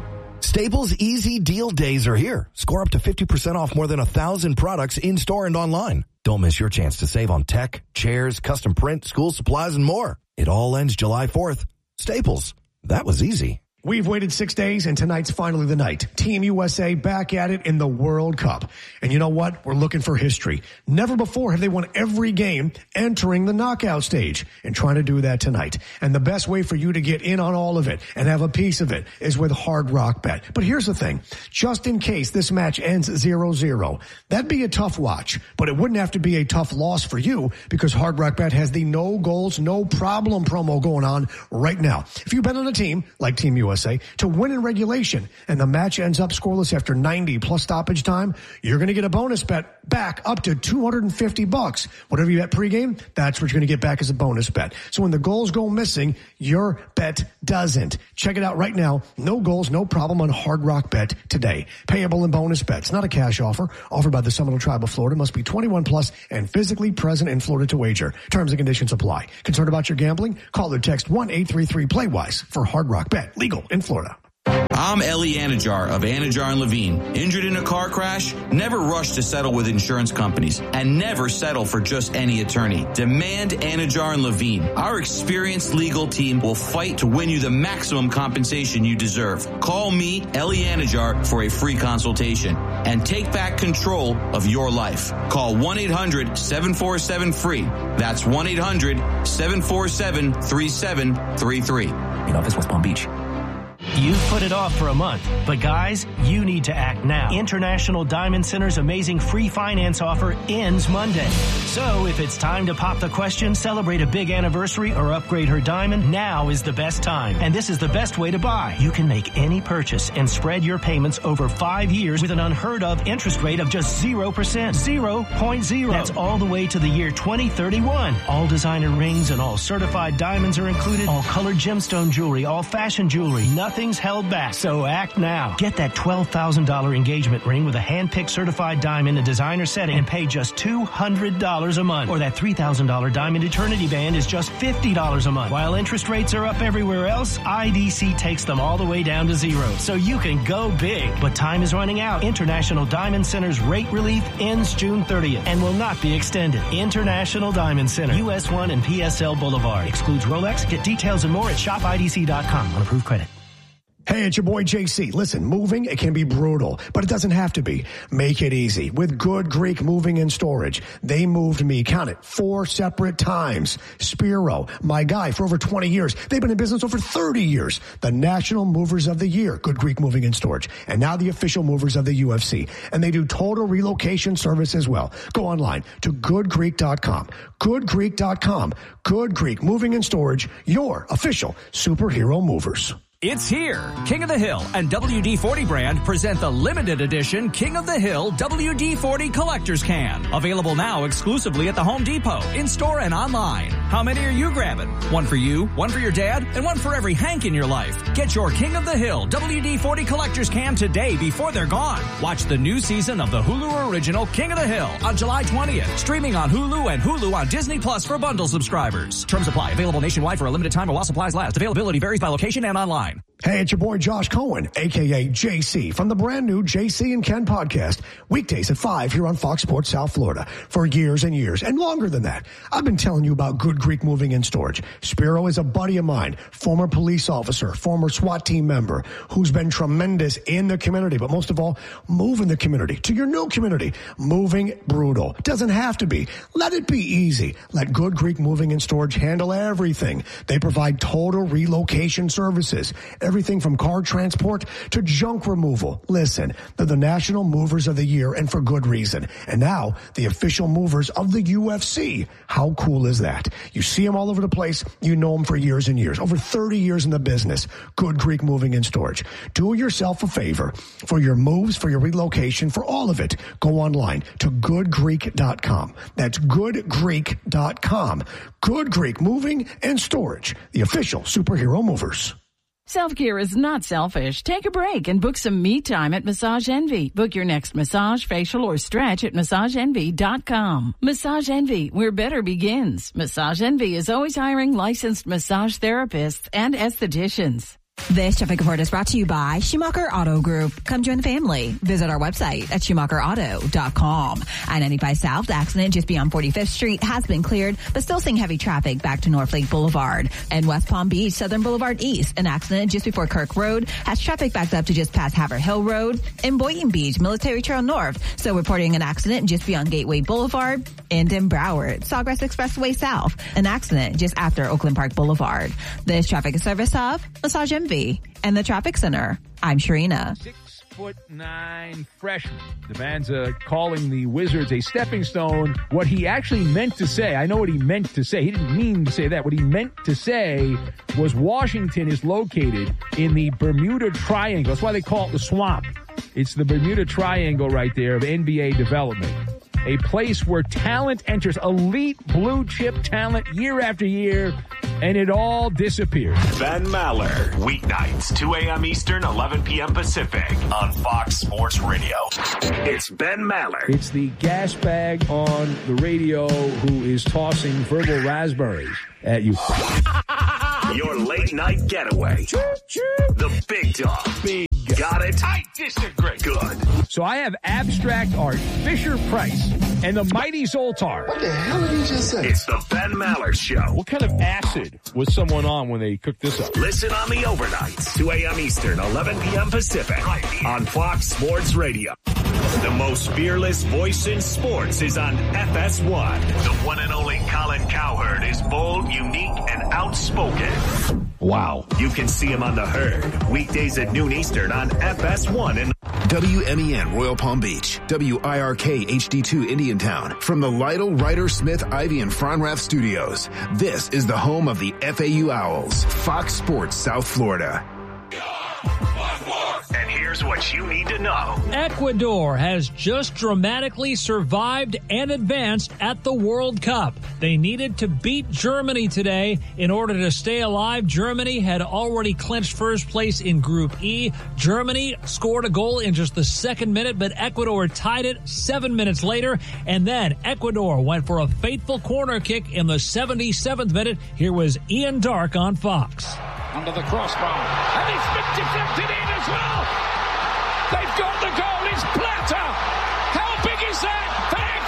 Staples Easy Deal Days are here. Score up to fifty percent off more than a thousand products in-store and online. Don't miss your chance to save on tech, chairs, custom print, school supplies, and more. It all ends July fourth. Staples. That was easy. We've waited six days, and tonight's finally the night. Team U S A back at it in the World Cup. And you know what? We're looking for history. Never before have they won every game entering the knockout stage, and trying to do that tonight. And the best way for you to get in on all of it and have a piece of it is with Hard Rock Bet. But here's the thing. Just in case this match ends zero zero, that'd be a tough watch, but it wouldn't have to be a tough loss for you because Hard Rock Bet has the no goals, no problem promo going on right now. If you bet on a team like Team U S A to win in regulation and the match ends up scoreless after ninety plus stoppage time, you're going to get a bonus bet back up to two hundred fifty bucks. Whatever you bet pregame, that's what you're going to get back as a bonus bet. So when the goals go missing, your bet doesn't. Check it out right now. No goals, no problem on Hard Rock Bet today. Payable in bonus bets, not a cash offer. Offered by the Seminole Tribe of Florida. Must be twenty-one plus and physically present in Florida to wager. Terms and conditions apply. Concerned about your gambling? Call or text one eight three three play wise for Hard Rock Bet. Legal in Florida. I'm Ellie Anajar of Anajar and Levine. Injured in a car crash? Never rush to settle with insurance companies and never settle for just any attorney. Demand Anajar and Levine. Our experienced legal team will fight to win you the maximum compensation you deserve. Call me, Ellie Anajar, for a free consultation and take back control of your life. Call one eight hundred seven four seven free. That's one eight hundred seven four seven three seven three three. In office, West Palm Beach. You've put it off for a month, but guys, you need to act now. International Diamond Center's amazing free finance offer ends Monday. So if it's time to pop the question, celebrate a big anniversary, or upgrade her diamond, now is the best time. And this is the best way to buy. You can make any purchase and spread your payments over five years with an unheard of interest rate of just zero percent. zero point zero. That's all the way to the year twenty thirty-one. All designer rings and all certified diamonds are included. All colored gemstone jewelry, all fashion jewelry. Nothing Nothing's held back, so act now. Get that twelve thousand dollars engagement ring with a hand-picked certified diamond and designer setting and pay just two hundred dollars a month. Or that three thousand dollars diamond eternity band is just fifty dollars a month. While interest rates are up everywhere else, I D C takes them all the way down to zero, so you can go big. But time is running out. International Diamond Center's rate relief ends June thirtieth and will not be extended. International Diamond Center, U S one and P S L Boulevard. Excludes Rolex. Get details and more at shop I D C dot com on approved credit. Hey, it's your boy J C. Listen, moving, it can be brutal, but it doesn't have to be. Make it easy with Good Greek Moving and Storage. They moved me, count it, four separate times. Spiro, my guy for over twenty years. They've been in business over thirty years. The National Movers of the Year, Good Greek Moving and Storage. And now the official movers of the U F C. And they do total relocation service as well. Go online to good greek dot com. good greek dot com. Good Greek Moving and Storage, your official superhero movers. It's here. King of the Hill and W D forty brand present the limited edition King of the Hill W D forty Collector's Can. Available now exclusively at the Home Depot, in-store and online. How many are you grabbing? One for you, one for your dad, and one for every Hank in your life. Get your King of the Hill W D forty Collector's Can today before they're gone. Watch the new season of the Hulu original King of the Hill on July twentieth. Streaming on Hulu and Hulu on Disney Plus for bundle subscribers. Terms apply. Available nationwide for a limited time while supplies last. Availability varies by location and online. Hey, it's your boy Josh Cohen, a k a. J C, from the brand new J C and Ken podcast, weekdays at five here on Fox Sports South Florida. For years and years, and longer than that, I've been telling you about Good Greek Moving and Storage. Spiro is a buddy of mine, former police officer, former SWAT team member, who's been tremendous in the community, but most of all, moving the community to your new community. Moving brutal. Doesn't have to be. Let it be easy. Let Good Greek Moving and Storage handle everything. They provide total relocation services. Everything from car transport to junk removal. Listen, they're the National Movers of the Year, and for good reason. And now, the official movers of the U F C. How cool is that? You see them all over the place. You know them for years and years. Over thirty years in the business. Good Greek Moving and Storage. Do yourself a favor. For your moves, for your relocation, for all of it, go online to good greek dot com. That's good greek dot com. Good Greek Moving and Storage. The official superhero movers. Self-care is not selfish. Take a break and book some me time at Massage Envy. Book your next massage, facial, or stretch at massage envy dot com. Massage Envy, where better begins. Massage Envy is always hiring licensed massage therapists and estheticians. This traffic report is brought to you by Schumacher Auto Group. Come join the family. Visit our website at schumacher auto dot com. I ninety-five South, the accident just beyond forty-fifth Street has been cleared, but still seeing heavy traffic back to North Lake Boulevard. And West Palm Beach, Southern Boulevard East, an accident just before Kirk Road has traffic backed up to just past Haverhill Road. In Boynton Beach, Military Trail North, still reporting an accident just beyond Gateway Boulevard. And in Broward, Sawgrass Expressway South, an accident just after Oakland Park Boulevard. This traffic is service of Massage Envy and the Traffic Center. I'm Sharina. Six foot nine freshman. Devanza calling the Wizards a stepping stone. What he actually meant to say, I know what he meant to say. He didn't mean to say that. What he meant to say was Washington is located in the Bermuda Triangle. That's why they call it the swamp. It's the Bermuda Triangle right there of N B A development. A place where talent enters, elite blue chip talent year after year, and it all disappears. Ben Maller, weeknights, two a.m. Eastern, eleven p.m. Pacific, on Fox Sports Radio. It's Ben Maller. It's the gas bag on the radio who is tossing verbal raspberries at you. Your late night getaway. The big dog. Big. Got it? I disagree. Good. So I have abstract art, Fisher Price, and the mighty Zoltar. What the hell did he just say? It's the Ben Maller Show. What kind of acid was someone on when they cooked this up? Listen on the overnights, two a.m. Eastern, eleven p.m. Pacific, right on Fox Sports Radio. The most fearless voice in sports is on F S one. The one and only Colin Cowherd is bold, unique, and outspoken. Wow. You can see him on The Herd, weekdays at noon Eastern on F S one. And W M E N Royal Palm Beach, W I R K H D two Indiantown. From the Lytle, Ryder, Smith, Ivy, and Fronrath studios, this is the home of the F A U Owls, Fox Sports South Florida. And here's what you need to know. Ecuador has just dramatically survived and advanced at the World Cup. They needed to beat Germany today in order to stay alive. Germany had already clinched first place in Group E. Germany scored a goal in just the second minute, but Ecuador tied it seven minutes later. And then Ecuador went for a fateful corner kick in the seventy-seventh minute. Here was Ian Dark on Fox. Under the crossbar. And it's been deflected in as well. They've got the goal. It's Plata. How big is that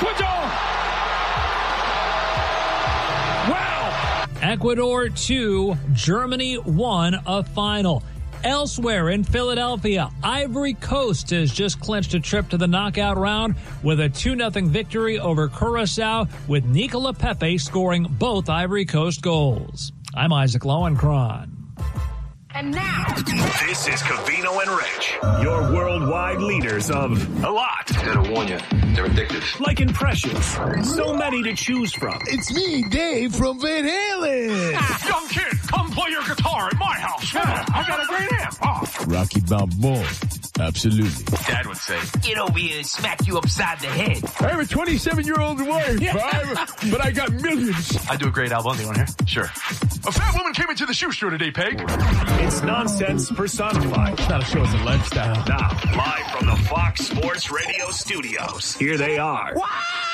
for Ecuador? Wow. Ecuador two, Germany one, a final. Elsewhere in Philadelphia, Ivory Coast has just clinched a trip to the knockout round with a two nothing victory over Curacao, with Nicola Pepe scoring both Ivory Coast goals. I'm Isaac Lowenkron. And now, this is Covino and Rich, your worldwide leaders of a lot. I gotta warn you, they're addictive. Like impressions, so many to choose from. It's me, Dave from Van Halen. Ah, young kid, come play your guitar at my house. Yeah, I got a great amp. Oh. Rocky Balboa. Absolutely. Dad would say, get over here and smack you upside the head. I have a twenty-seven-year-old wife, yeah. but I got millions. I do a great album. You want to hear? Sure. A fat woman came into the shoe store today, Peg. It's nonsense personified. It's not a show, it's a lifestyle. Now, live from the Fox Sports Radio studios, here they are. Wow!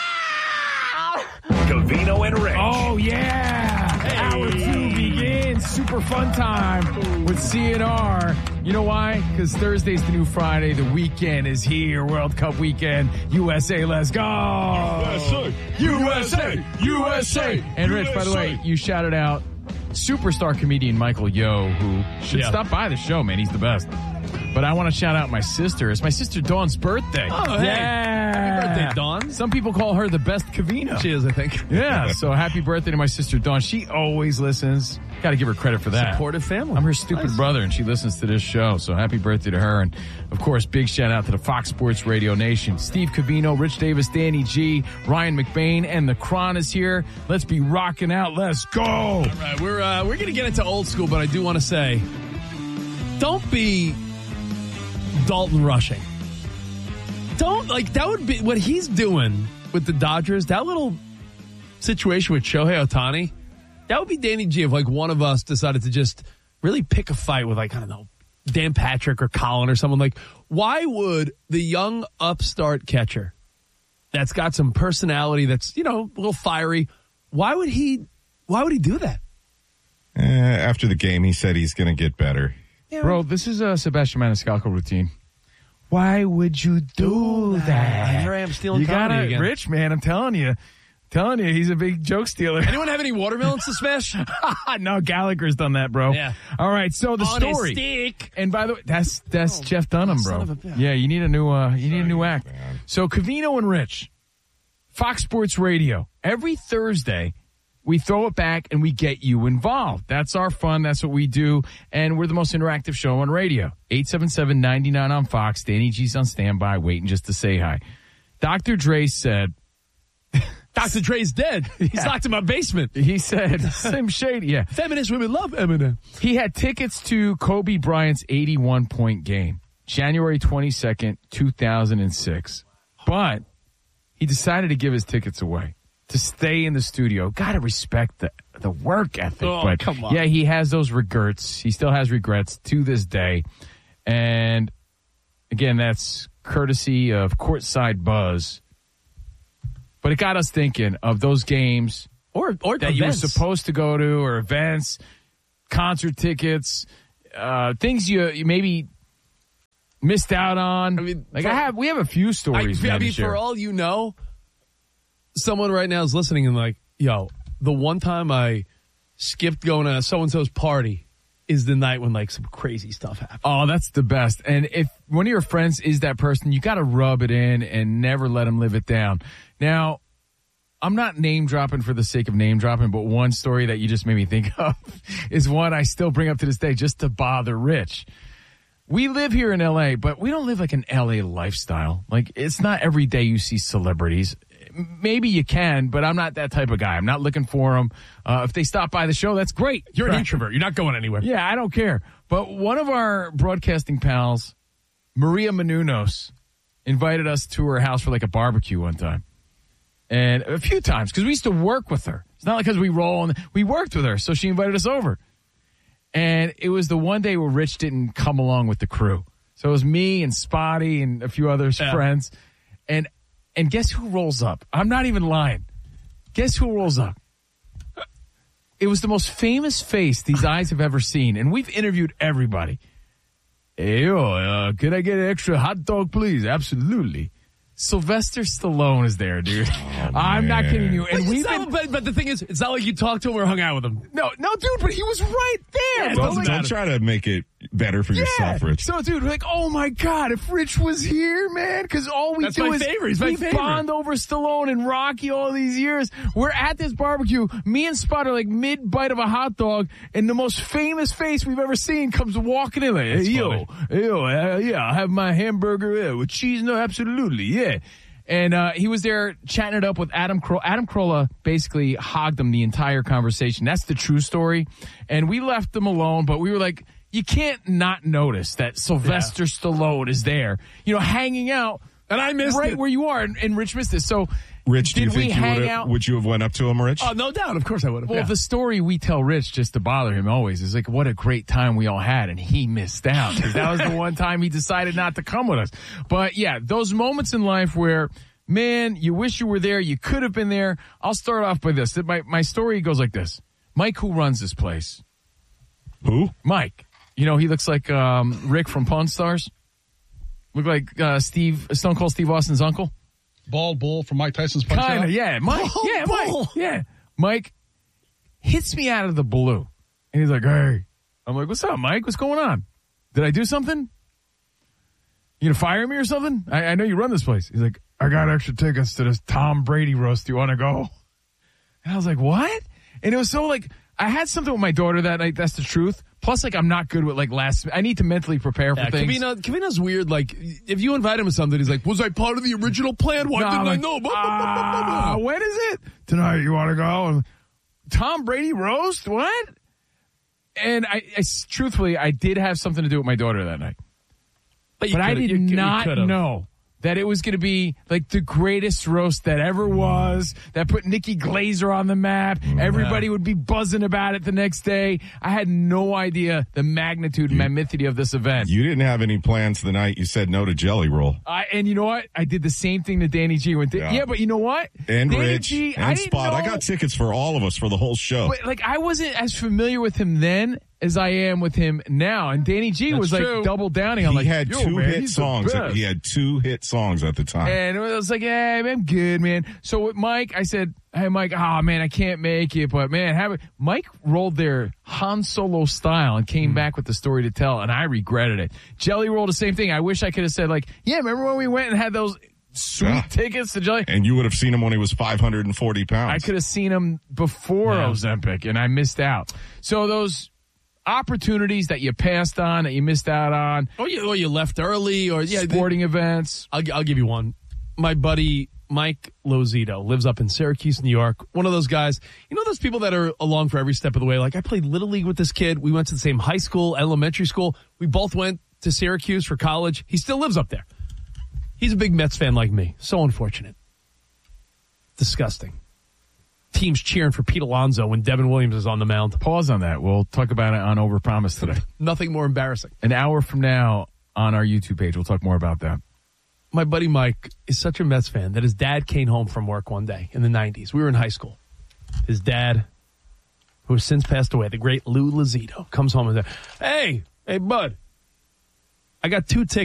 Covino and Rich. Oh, yeah. Hey. Hour two begins. Super fun time with C N R. You know why? Because Thursday's the new Friday. The weekend is here. World Cup weekend. U S A, let's go. U S A. U S A. U S A. And Rich, by the way, you shouted out superstar comedian Michael Yo, who should yeah. stop by the show, man. He's the best. But I want to shout out my sister. It's my sister Dawn's birthday. Oh, hey. Yeah. Happy birthday, Dawn. Some people call her the best Covino. She is, I think. Yeah, so happy birthday to my sister Dawn. She always listens. Got to give her credit for that. Supportive family. I'm her stupid nice. brother, and she listens to this show. So happy birthday to her. And, of course, big shout out to the Fox Sports Radio Nation. Steve Covino, Rich Davis, Danny G, Ryan McBain, and the Cron is here. Let's be rocking out. Let's go. All right, we're, uh, we're going to get into old school, but I do want to say, don't be Dalton Rushing. Don't, like, that would be what he's doing with the Dodgers. That little situation with Shohei Ohtani, that would be Danny G if, like, one of us decided to just really pick a fight with, like, I don't know, Dan Patrick or Colin or someone. Like, why would the young upstart catcher that's got some personality, that's, you know, a little fiery, why would he, why would he do that? Uh, after the game, he said he's going to get better. Yeah. Bro, this is a Sebastian Maniscalco routine. Why would you do that? Here I am stealing you comedy gotta, again. Rich, man, I'm telling you. Telling you, he's a big joke stealer. Anyone have any watermelons to smash? No, Gallagher's done that, bro. Yeah. All right, so the On story. his stick. And by the way, that's that's Oh, Jeff Dunham, bro. son of a bitch. Yeah, you need a new uh, you need a new act. So Covino and Rich, Fox Sports Radio. Every Thursday, we throw it back and we get you involved. That's our fun. That's what we do. And we're the most interactive show on radio. eight seven seven, nine nine on Fox. Danny G's on standby, waiting just to say hi. Doctor Dre said... Doctor Dre's dead. He's Yeah. locked in my basement. He said, Slim Shady, yeah. Feminist women love Eminem. He had tickets to Kobe Bryant's eighty-one point game, January twenty-second, two thousand six. But he decided to give his tickets away to stay in the studio. Got to respect the, the work ethic. Oh, but come on. yeah, he has those regrets. He still has regrets to this day. And again, that's courtesy of Courtside Buzz. But it got us thinking of those games or, or that events. you were supposed to go to, or events, concert tickets, uh, things you, you maybe missed out on. I mean, like for, I have, we have a few stories. I, man, I mean, to share. for all you know, someone right now is listening and like, yo, the one time I skipped going to so and so's party is the night when like some crazy stuff happened. Oh, that's the best. And if one of your friends is that person, you got to rub it in and never let them live it down. Now, I'm not name dropping for the sake of name dropping, but one story that you just made me think of is one I still bring up to this day just to bother Rich. We live here in L A, but we don't live like an L A lifestyle. Like, it's not every day you see celebrities. Maybe you can, but I'm not that type of guy. I'm not looking for them. Uh, if they stop by the show, that's great. You're an Right. introvert. You're not going anywhere. Yeah, I don't care. But one of our broadcasting pals, Maria Menounos, invited us to her house for like a barbecue one time. And a few times, because we used to work with her. It's not like because we roll and we worked with her, so she invited us over. And it was the one day where Rich didn't come along with the crew. So it was me and Spotty and a few other Yeah. friends. And and guess who rolls up? I'm not even lying. Guess who rolls up? It was the most famous face these eyes have ever seen. And we've interviewed everybody. Hey, yo, uh, can I get an extra hot dog, please? Absolutely. Sylvester Stallone is there, dude. Oh, I'm not kidding you. But, And we've it's not- been, but, but the thing is, it's not like you talked to him or hung out with him. no, no, dude, but he was right there. Yeah, bro. Don't, Like- don't try to make it better for yourself, Rich. So, dude, we're like, oh my God, if Rich was here, man, because all we That's do my is favorite. He's my we favorite. bond over Stallone and Rocky all these years. We're at this barbecue. Me and Spot are like mid bite of a hot dog, and the most famous face we've ever seen comes walking in like, hey, That's yo, funny. hey, yo, uh, yeah, I'll have my hamburger yeah, with cheese. No, absolutely, yeah. And uh, he was there chatting it up with Adam Carolla. Adam Carolla basically hogged him the entire conversation. That's the true story. And we left him alone, but we were like, you can't not notice that Sylvester yeah. Stallone is there, you know, hanging out. And I missed right it. where you are, and, and Rich missed it. So, Rich, do did you we think you hang would out? have, would you have went up to him, Rich? Oh, no doubt. Of course I would have. Well, yeah. the story we tell Rich just to bother him always is like, what a great time we all had, and he missed out because that was the one time he decided not to come with us. But yeah, those moments in life where, man, you wish you were there, you could have been there. I'll start off by this. My, my story goes like this. Mike, who runs this place? Who? Mike. You know, he looks like um, Rick from Pawn Stars. Look like uh, Steve, Stone Cold Steve Austin's uncle. Bald Bull from Mike Tyson's Punch Out? Kind of, yeah. Mike, Bald yeah, Bull. Mike, yeah. Mike hits me out of the blue. And he's like, hey. I'm like, what's up, Mike? What's going on? Did I do something? You gonna fire me or something? I, I know you run this place. He's like, I got extra tickets to this Tom Brady roast. Do you want to go? And I was like, what? And it was so like, I had something with my daughter that night. That's the truth. Plus, like, I'm not good with, like, last... I need to mentally prepare for Yeah, things. Kavina, Kavina's weird. Like, if you invite him to something, he's like, was I part of the original plan? Why No, didn't I'm I like, know? Ah, when is it? Tonight, you want to go? And Tom Brady roast? What? And I, I, truthfully, I did have something to do with my daughter that night. But, But I could've- did you- you not could've. know that it was going to be like the greatest roast that ever was, that put Nikki Glazer on the map. Everybody would be buzzing about it the next day. I had no idea the magnitude and magnitude of this event. You didn't have any plans the night you said no to Jelly Roll. I, and you know what? I did the same thing to Danny G. Went to, yeah. yeah, but you know what? And Danny Rich G, and I Spot. know, I got tickets for all of us for the whole show. But like, I wasn't as familiar with him then as I am with him now. And Danny G That's was like true. double downing. I'm he like, had Yo, two man, hit he's the songs. best. He had two hit songs at the time. And it was like, yeah, I'm good, man. So with Mike, I said, hey, Mike, oh, man, I can't make it. But, man, have it. Mike rolled their Han Solo style and came mm. back with the story to tell, and I regretted it. Jelly rolled the same thing. I wish I could have said, like, yeah, remember when we went and had those sweet yeah. tickets to Jelly? And you would have seen him when he was five hundred forty pounds. I could have seen him before yeah. Ozempic, and I missed out. So those opportunities that you passed on, that you missed out on. Or you, or you left early. Or yeah, sporting the, events. I'll, I'll give you one. My buddy Mike Lozito lives up in Syracuse, New York. One of those guys, you know those people that are along for every step of the way? Like, I played Little League with this kid. We went to the same high school, elementary school. We both went to Syracuse for college. He still lives up there. He's a big Mets fan like me. So unfortunate. Disgusting. Teams cheering for Pete Alonso when Devin Williams is on the mound. Pause on that. We'll talk about it on Overpromise today. Nothing more embarrassing. An hour from now on our YouTube page, we'll talk more about that. My buddy Mike is such a Mets fan that his dad came home from work one day in the nineties. We were in high school. His dad, who has since passed away, the great Lou Lozito, comes home and says, hey, hey, bud, I got two tickets.